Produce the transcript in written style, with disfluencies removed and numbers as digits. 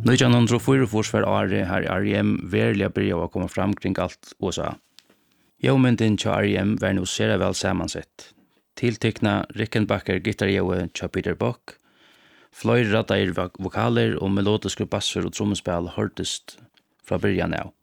1944 var året her R.E.M. verlig började å komme fram kring alt USA. Jøvmynden til R.E.M. var nå sere vel sammansett. Tiltekna Rickenbacker gitarjøve til Peter Buck, fløy raddeir vokaler og melodiske basser og trommespill hørtes fra början av.